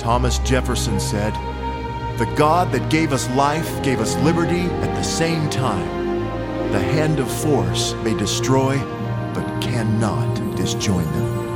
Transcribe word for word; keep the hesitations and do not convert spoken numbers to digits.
Thomas Jefferson said, "The God that gave us life gave us liberty at the same time. The hand of force may destroy, but cannot disjoin them."